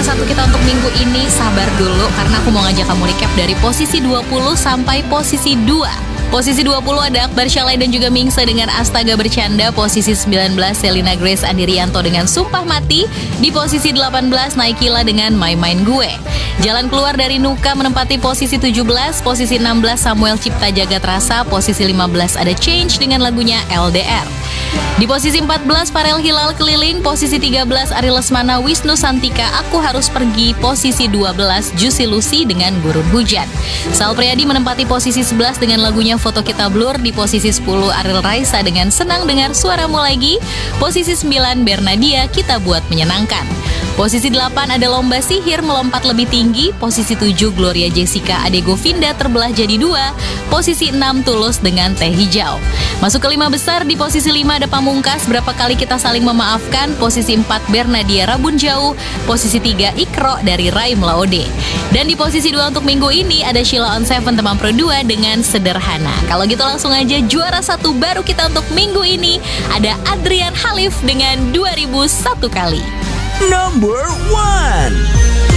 satu kita untuk minggu ini. Sabar dulu karena aku mau ngajak kamu recap dari posisi 20 sampai posisi 2. Posisi 20 ada Akbar Syalay dan juga Mingse dengan Astaga Bercanda. Posisi 19 Selina Grace Andirianto dengan Sumpah Mati. Di posisi 18 Naikila dengan My Mind Gue. Jalan Keluar dari Nuka menempati posisi 17. Posisi 16 Samuel Cipta Jagat Rasa. Posisi 15 ada Change dengan lagunya LDR. Di posisi 14 Farel Hilal Keliling. Posisi 13 Ari Lesmana Wisnu Santika Aku Harus Pergi. Posisi 12 Juicy Lucy dengan Gurun Hujan. Sal Priadi menempati posisi 11 dengan lagunya Foto Kita Blur. Di posisi 10 Ariel Raisa dengan Senang Dengar Suaramu Lagi. Posisi 9 Bernadia Kita Buat Menyenangkan. Posisi 8 ada Lomba Sihir Melompat Lebih Tinggi. Posisi 7 Gloria Jessica Ade Govinda Terbelah Jadi Dua. Posisi 6 Tulus dengan Teh Hijau. Masuk ke 5 besar. Di posisi 5 ada Pamungkas Berapa Kali Kita Saling Memaafkan. Posisi 4 Bernadia Rabun Jauh. Posisi 3 Ikro dari Rai Melaode. Dan di posisi 2 untuk minggu ini ada Sheila on 7 Teman Pro 2 dengan Sederhana. Kalau gitu langsung aja juara 1 baru kita untuk minggu ini ada Adrian Halif dengan 2001 Kali. Number 1.